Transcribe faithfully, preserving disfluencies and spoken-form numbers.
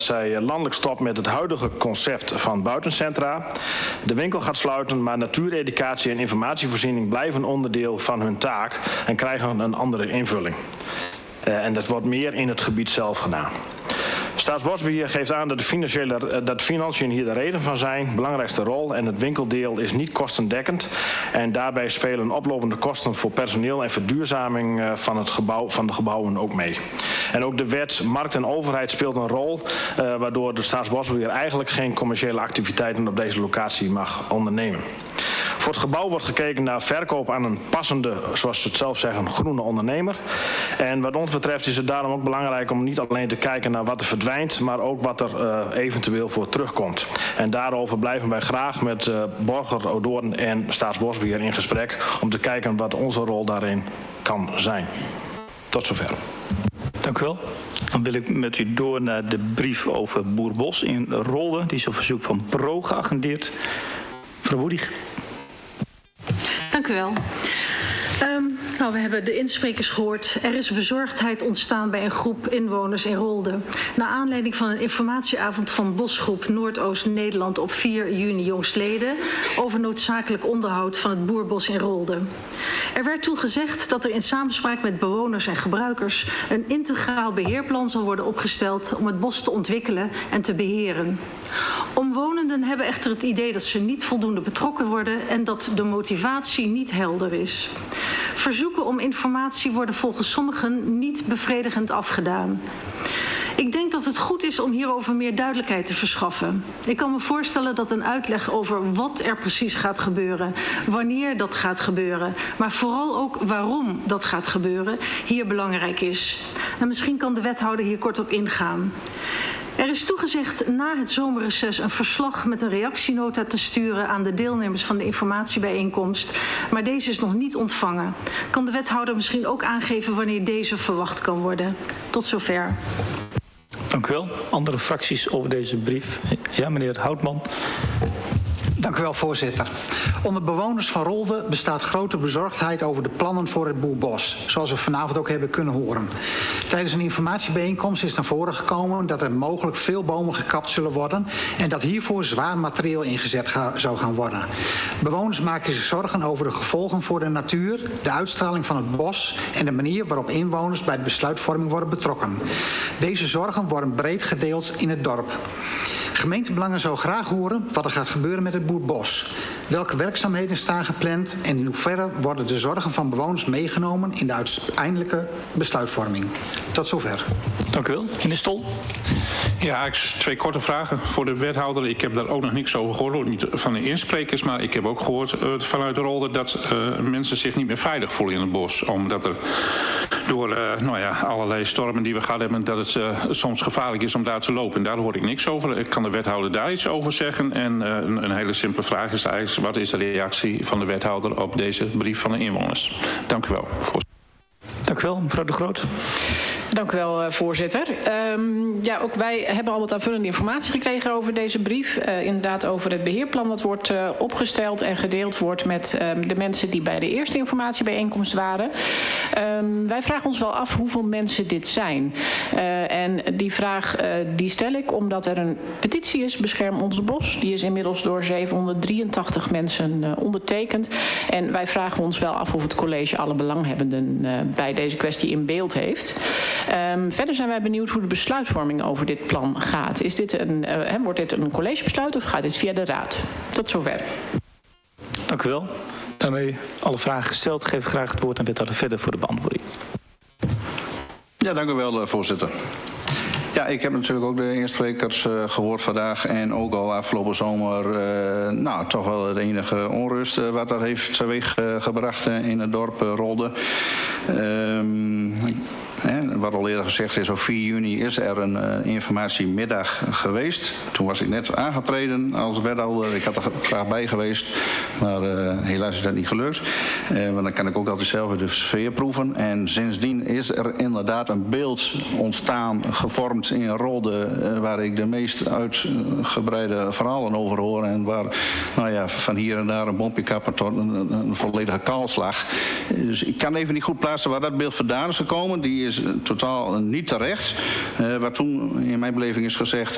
zij landelijk stopt met het huidige concept van buitencentra. De winkel gaat sluiten, maar natuureducatie en informatievoorziening blijven onderdeel van hun taak en krijgen een andere invulling. Uh, en dat wordt meer in het gebied zelf gedaan. Staatsbosbeheer geeft aan dat de, financiële, dat de financiën hier de reden van zijn, belangrijkste rol, en het winkeldeel is niet kostendekkend. En daarbij spelen oplopende kosten voor personeel en verduurzaming van, het gebouw, van de gebouwen ook mee. En ook de wet markt en overheid speelt een rol, uh, waardoor de Staatsbosbeheer eigenlijk geen commerciële activiteiten op deze locatie mag ondernemen. Voor het gebouw wordt gekeken naar verkoop aan een passende, zoals ze het zelf zeggen, groene ondernemer. En wat ons betreft is het daarom ook belangrijk om niet alleen te kijken naar wat er verdwijnt, maar ook wat er uh, eventueel voor terugkomt. En daarover blijven wij graag met uh, Borger, Odoorn en Staatsbosbeheer in gesprek om te kijken wat onze rol daarin kan zijn. Tot zover. Dank u wel. Dan wil ik met u door naar de brief over Boerbos in Rolde. Die is op verzoek van Pro geagendeerd. Mevrouw Woedig. Dank u wel. Um, nou, we hebben de insprekers gehoord. Er is bezorgdheid ontstaan bij een groep inwoners in Rolde. Naar aanleiding van een informatieavond van Bosgroep Noordoost-Nederland op vier juni jongstleden over noodzakelijk onderhoud van het boerbos in Rolde. Er werd toen gezegd dat er in samenspraak met bewoners en gebruikers een integraal beheerplan zal worden opgesteld om het bos te ontwikkelen en te beheren. Omwonenden hebben echter het idee dat ze niet voldoende betrokken worden en dat de motivatie niet helder is. Verzoeken om informatie worden volgens sommigen niet bevredigend afgedaan. Ik denk dat het goed is om hierover meer duidelijkheid te verschaffen. Ik kan me voorstellen dat een uitleg over wat er precies gaat gebeuren, wanneer dat gaat gebeuren, maar vooral ook waarom dat gaat gebeuren, hier belangrijk is. En misschien kan de wethouder hier kort op ingaan. Er is toegezegd na het zomerreces een verslag met een reactienota te sturen aan de deelnemers van de informatiebijeenkomst, maar deze is nog niet ontvangen. Kan de wethouder misschien ook aangeven wanneer deze verwacht kan worden? Tot zover. Dank u wel. Andere fracties over deze brief? Ja, meneer Houtman. Dank u wel, voorzitter. Onder bewoners van Rolde bestaat grote bezorgdheid over de plannen voor het Boerbos, zoals we vanavond ook hebben kunnen horen. Tijdens een informatiebijeenkomst is naar voren gekomen dat er mogelijk veel bomen gekapt zullen worden en dat hiervoor zwaar materieel ingezet ga, zou gaan worden. Bewoners maken zich zorgen over de gevolgen voor de natuur, de uitstraling van het bos en de manier waarop inwoners bij de besluitvorming worden betrokken. Deze zorgen worden breed gedeeld in het dorp. Gemeentebelangen zou graag horen wat er gaat gebeuren met het Boerbos. Welke werkzaamheden staan gepland en in hoeverre worden de zorgen van bewoners meegenomen in de uiteindelijke besluitvorming? Tot zover. Dank u wel. Meneer Stol. Ja, ik, twee korte vragen voor de wethouder. Ik heb daar ook nog niks over gehoord, niet van de insprekers, maar ik heb ook gehoord uh, vanuit de Rolde dat uh, mensen zich niet meer veilig voelen in het bos. Omdat er door uh, nou ja, allerlei stormen die we gehad hebben, dat het uh, soms gevaarlijk is om daar te lopen. En daar hoor ik niks over. Ik kan de wethouder daar iets over zeggen. En uh, een, een hele simpele vraag is eigenlijk, wat is de reactie van de wethouder op deze brief van de inwoners? Dank u wel. Dank u wel, mevrouw De Groot. Dank u wel, voorzitter. Um, ja, ook wij hebben al wat aanvullende informatie gekregen over deze brief. Uh, inderdaad over het beheerplan dat wordt uh, opgesteld en gedeeld wordt met um, de mensen die bij de eerste informatiebijeenkomst waren. Um, wij vragen ons wel af hoeveel mensen dit zijn. Uh, en die vraag uh, die stel ik omdat er een petitie is, Bescherm ons bos. Die is inmiddels door zevenhonderddrieëntachtig mensen uh, ondertekend. En wij vragen ons wel af of het college alle belanghebbenden uh, bij deze kwestie in beeld heeft. Um, verder zijn wij benieuwd hoe de besluitvorming over dit plan gaat. Is dit een, uh, he, wordt dit een collegebesluit of gaat dit via de raad? Tot zover. Dank u wel. Daarmee alle vragen gesteld. Geef graag het woord aan wethouder Verder voor de beantwoording. Ja, dank u wel, voorzitter. Ja, ik heb natuurlijk ook de insprekers uh, gehoord vandaag en ook al afgelopen zomer uh, nou, toch wel de enige onrust uh, wat dat heeft teweeg uh, gebracht uh, in het dorp uh, Rolde. Um, He, wat al eerder gezegd is, op vier juni is er een uh, informatiemiddag geweest. Toen was ik net aangetreden als wethouder. Ik had er graag bij geweest, maar uh, helaas is dat niet gelukt. Uh, want dan kan ik ook altijd zelf de sfeer proeven. En sindsdien is er inderdaad een beeld ontstaan, gevormd in Rolde, uh, waar ik de meest uitgebreide verhalen over hoor. En waar nou ja, van hier en daar een bompje kappen tot een, een, een volledige kaalslag. Dus ik kan even niet goed plaatsen waar dat beeld vandaan is gekomen. Die is is totaal niet terecht. Uh, wat toen in mijn beleving is gezegd,